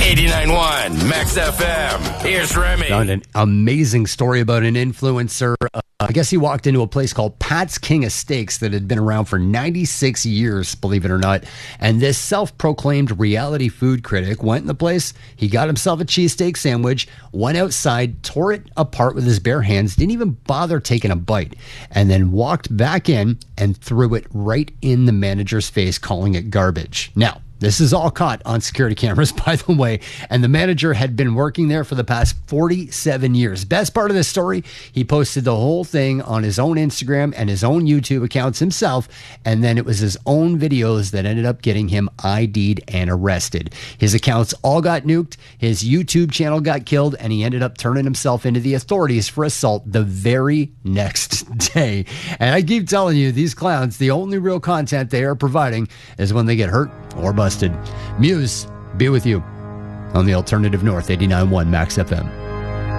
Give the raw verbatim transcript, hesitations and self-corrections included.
eighty-nine point one Max F M. Here's Remy. Found an amazing story about an influencer. Uh, I guess he walked into a place called Pat's King of Steaks that had been around for ninety-six years, believe it or not. And this self-proclaimed reality food critic went in the place. He got himself a cheesesteak sandwich, went outside, tore it apart with his bare hands, didn't even bother taking a bite, and then walked back in and threw it right in the manager's face, calling it garbage. Now, this is all caught on security cameras, by the way, and the manager had been working there for the past forty-seven years. Best part of this story, he posted the whole thing on his own Instagram and his own YouTube accounts himself, and then it was his own videos that ended up getting him I D'd and arrested. His accounts all got nuked, his YouTube channel got killed, and he ended up turning himself into the authorities for assault the very next day. And I keep telling you, these clowns, the only real content they are providing is when they get hurt or busted. Muse, be with you on the Alternative North, eighty-nine point one Max F M.